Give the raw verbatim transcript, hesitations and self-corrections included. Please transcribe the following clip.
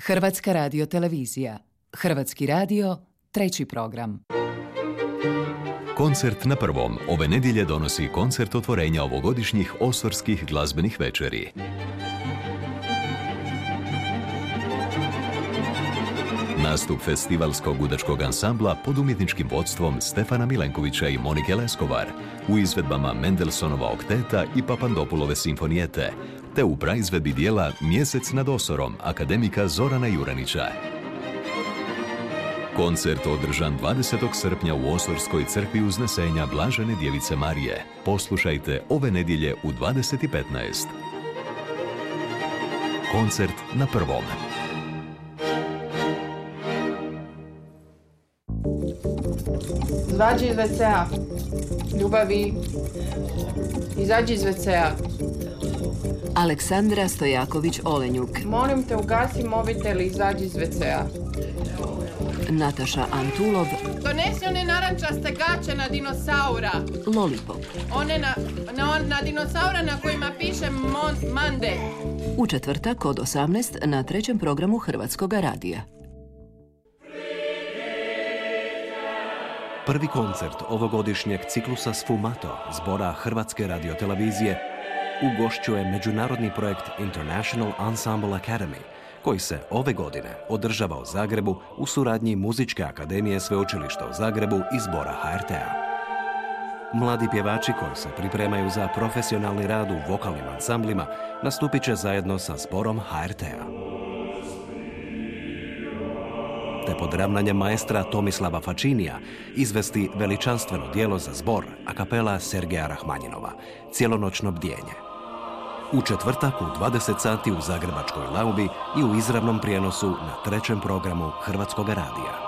Hrvatska radiotelevizija. Hrvatski radio, treći program. Koncert na prvom ove nedjelje donosi koncert otvorenja ovogodišnjih osorskih glazbenih večeri. Nastup festivalskog gudačkog ansambla pod umjetničkim vodstvom Stefana Milenkovića i Monike Leskovar u izvedbama Mendelssohnova okteta i Papandopulove simfonijete, te u praizvedbi dijela Mjesec nad Osorom akademika Zorana Juranića. Koncert održan dvadesetog srpnja u Osorskoj crkvi Uznesenja Blažene Djevice Marije. Poslušajte ove nedjelje u dvadeset i petnaest. Koncert na prvom. Izađi iz ve cea. Ljubavi. Izađi iz ve cea. Aleksandra Stojaković-Olenjuk. Molim te, ugasi mobitel i izađi iz ve cea. Nataša Antulov. Donesi one narančaste gaće na dinosaura. Lollipop. One na, na, na dinosaura na kojima piše mon, Mande. U četvrtak od osamnaest na trećem programu Hrvatskoga radija. Prvi koncert ovogodišnjeg ciklusa Sfumato zbora Hrvatske radiotelevizije ugošćuje međunarodni projekt International Ensemble Academy, koji se ove godine održava u Zagrebu u suradnji Muzičke akademije Sveučilišta u Zagrebu i zbora ha er te a. Mladi pjevači koji se pripremaju za profesionalni rad u vokalnim ansamblima nastupit će zajedno sa zborom ha er te a. Te pod ravnanjem maestra Tomislava Fačinija izvesti veličanstveno djelo za zbor a kapela Sergeja Rahmanjinova, Cijelonoćno bdjenje. U četvrtak u dvadeset sati u Zagrebačkoj Laubi i u izravnom prijenosu na trećem programu Hrvatskoga radija.